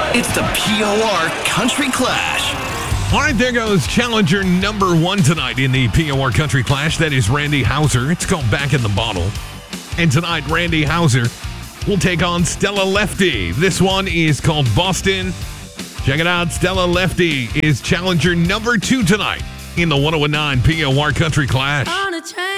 It's the POR Country Clash. All right, there goes challenger number one tonight in the POR Country Clash. That is Randy Hauser. It's called Back in the Bottle. And tonight, Randy Hauser will take on Stella Lefty. This one is called Boston. Check it out. Stella Lefty is challenger number two tonight in the 1019 POR Country Clash.